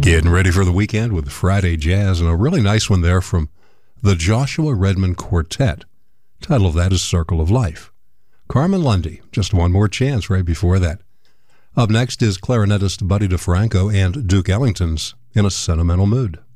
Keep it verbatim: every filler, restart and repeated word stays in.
Getting ready for the weekend with Friday Jazz, and a really nice one there from the Joshua Redman Quartet. Title of that is Circle of Life. Carmen Lundy, Just One More Chance right before that. Up next is clarinetist Buddy DeFranco and Duke Ellington's In a Sentimental Mood.